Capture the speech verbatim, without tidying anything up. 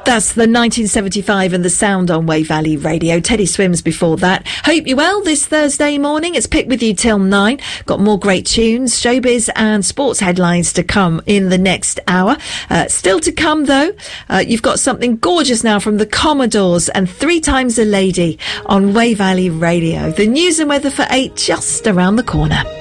That's the nineteen seventy-five and the sound on Wave Valley Radio. Teddy Swims before that. Hope you're well this Thursday morning. It's Pick With You till nine. Got more great tunes, showbiz and sports headlines to come in the next hour. Uh, still to come though, uh, you've got something gorgeous now from the Commodores and Three Times a Lady on Wave Valley Radio. The news and weather for eight just around the corner.